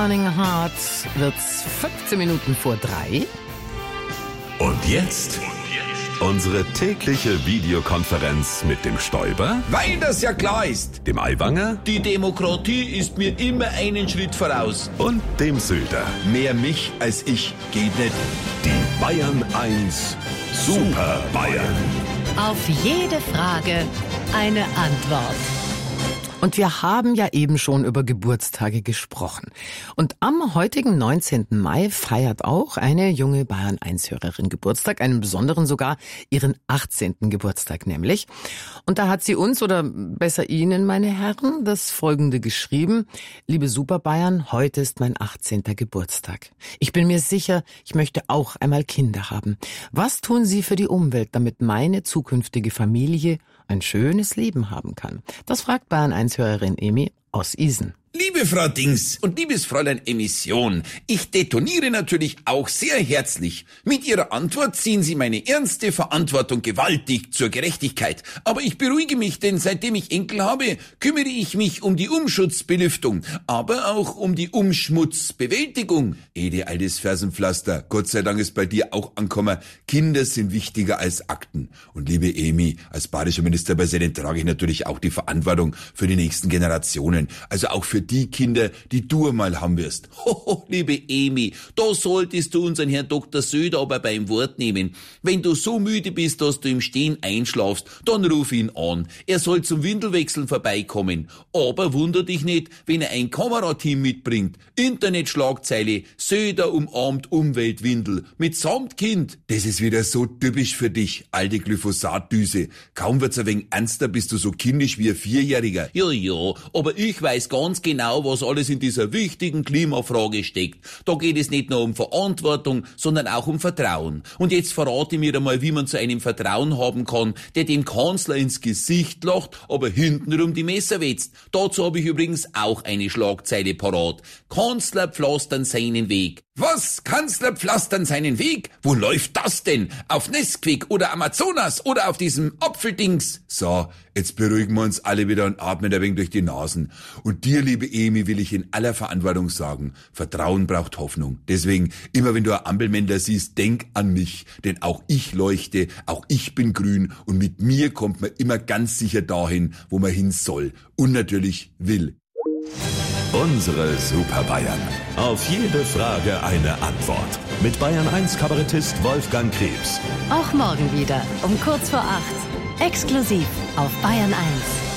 Burning Hearts wird's 15 Minuten vor 3. Und jetzt unsere tägliche Videokonferenz mit dem Stoiber, Weil das ja klar ist. dem Aiwanger Die Demokratie ist mir immer einen Schritt voraus. und dem Söder. Mehr mich als ich geht nicht. Die Bayern 1 Super Bayern. Auf jede Frage eine Antwort. Und wir haben ja eben schon über Geburtstage gesprochen. Und am heutigen 19. Mai feiert auch eine junge Bayern-1-Hörerin Geburtstag, einen besonderen sogar, ihren 18. Geburtstag nämlich. Und da hat sie uns, oder besser Ihnen, meine Herren, das Folgende geschrieben. Liebe Super Bayern, heute ist mein 18. Geburtstag. Ich bin mir sicher, ich möchte auch einmal Kinder haben. Was tun Sie für die Umwelt, damit meine zukünftige Familie ein schönes Leben haben kann? Das fragt Bayern-1-Hörerin Emi aus Isen. Liebe Frau Dings und liebes Fräulein Emission, ich detoniere natürlich auch sehr herzlich. Mit Ihrer Antwort ziehen Sie meine ernste Verantwortung gewaltig zur Gerechtigkeit. Aber ich beruhige mich, denn seitdem ich Enkel habe, kümmere ich mich um die Umschutzbelüftung, aber auch um die Umschmutzbewältigung. Ede altes Fersenpflaster, Gott sei Dank ist bei dir auch angekommen, Kinder sind wichtiger als Akten. Und liebe Emi, als bayerischer Ministerpräsident trage ich natürlich auch die Verantwortung für die nächsten Generationen, also auch für die Kinder, die du einmal haben wirst. Hoho, liebe Emi, da solltest du unseren Herrn Dr. Söder aber beim Wort nehmen. Wenn du so müde bist, dass du im Stehen einschlafst, dann ruf ihn an. Er soll zum Windelwechseln vorbeikommen. Aber wunder dich nicht, wenn er ein Kamerateam mitbringt. Internetschlagzeile, Söder umarmt Umweltwindel. Mitsamt Kind. Das ist wieder so typisch für dich, alte Glyphosatdüse. Kaum wird's ein wenig ernster, bist du so kindisch wie ein Vierjähriger. Ja, aber ich weiß ganz genau, was alles in dieser wichtigen Klimafrage steckt. Da geht es nicht nur um Verantwortung, sondern auch um Vertrauen. Und jetzt verrate mir einmal, wie man zu einem Vertrauen haben kann, der dem Kanzler ins Gesicht lacht, aber hintenrum die Messer wetzt. Dazu habe ich übrigens auch eine Schlagzeile parat. Kanzler pflastern seinen Weg. Was? Kanzler pflastern seinen Weg? Wo läuft das denn? Auf Nesquik oder Amazonas oder auf diesem Apfeldings? So, jetzt beruhigen wir uns alle wieder und atmen ein wenig durch die Nasen. Und dir, liebe Emi, will ich in aller Verantwortung sagen, Vertrauen braucht Hoffnung. Deswegen, immer wenn du ein Ampelmännler siehst, denk an mich. Denn auch ich leuchte, auch ich bin grün und mit mir kommt man immer ganz sicher dahin, wo man hin soll. Und natürlich will. Unsere Super Bayern. Auf jede Frage eine Antwort. Mit Bayern 1 Kabarettist Wolfgang Krebs. Auch morgen wieder um kurz vor 8. Exklusiv auf Bayern 1.